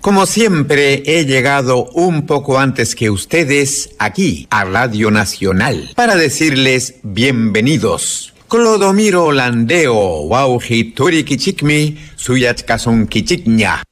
Como siempre, he llegado un poco antes que ustedes aquí, a Radio Nacional, para decirles bienvenidos. Clodomiro Landeo, Wauji Turi Kichikmi, Suyat Kason Kichikña.